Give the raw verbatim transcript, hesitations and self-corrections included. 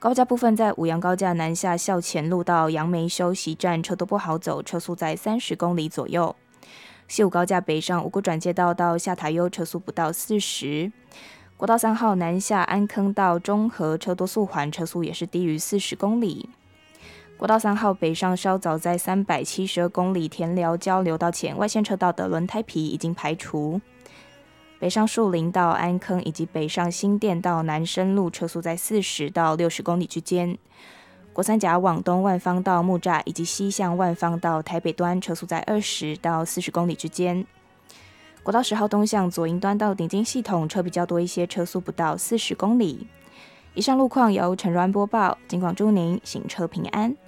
高架部分在五杨高架南下校前路到杨梅休息站车都不好走，车速在三十公里左右。西武高架北上五股转接道到下塔悠车速不到四十。国道三号南下安坑到中和车多速缓，车速也是低于四十公里。国道三号北上稍早在三百七十二公里田寮交流道前外线车道的轮胎皮已经排除。北上树林到安坑以及北上新店到南深路车速在四十到六十公里之间。国三甲往东万方到木栅以及西向万方到台北端车速在二十到四十公里之间。国道十号东向左营端到顶金系统车比较多一些，车速不到四十公里。以上路况由陈如安播报，警广祝您行车平安。